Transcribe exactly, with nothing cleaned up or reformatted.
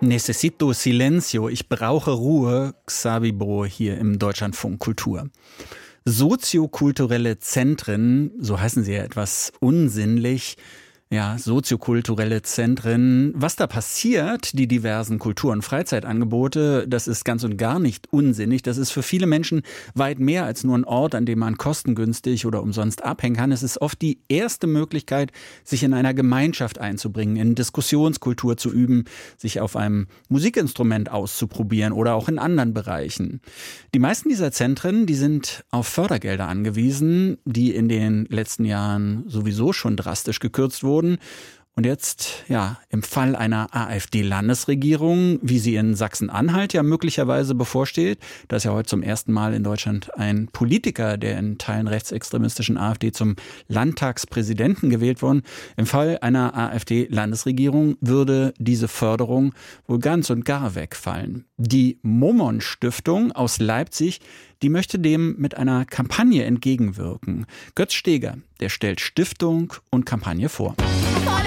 Necesito silencio, ich brauche Ruhe, Xavi Bro hier im Deutschlandfunk Kultur. Soziokulturelle Zentren, so heißen sie ja etwas unsinnlich, ja, soziokulturelle Zentren. Was da passiert, die diversen Kultur- und Freizeitangebote, das ist ganz und gar nicht unsinnig. Das ist für viele Menschen weit mehr als nur ein Ort, an dem man kostengünstig oder umsonst abhängen kann. Es ist oft die erste Möglichkeit, sich in einer Gemeinschaft einzubringen, in Diskussionskultur zu üben, sich auf einem Musikinstrument auszuprobieren oder auch in anderen Bereichen. Die meisten dieser Zentren, die sind auf Fördergelder angewiesen, die in den letzten Jahren sowieso schon drastisch gekürzt wurden. Und jetzt, ja, im Fall einer AfD-Landesregierung, wie sie in Sachsen-Anhalt ja möglicherweise bevorsteht, da ist ja heute zum ersten Mal in Deutschland ein Politiker, der in Teilen rechtsextremistischen AfD zum Landtagspräsidenten gewählt worden. Im Fall einer AfD-Landesregierung würde diese Förderung wohl ganz und gar wegfallen. Die Momon-Stiftung aus Leipzig, die möchte dem mit einer Kampagne entgegenwirken. Götz Steger, der stellt Stiftung und Kampagne vor.